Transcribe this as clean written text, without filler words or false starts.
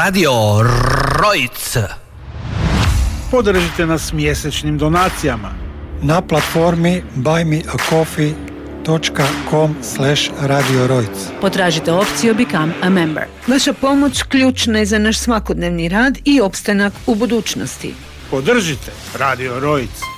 Radio Rojc. Podržite nas mjesečnim donacijama na platformi buymeacoffee.com/Radio Rojc. Potražite opciju Become a Member. Vaša pomoć ključna je za naš svakodnevni rad i opstanak u budućnosti. Podržite Radio Rojc.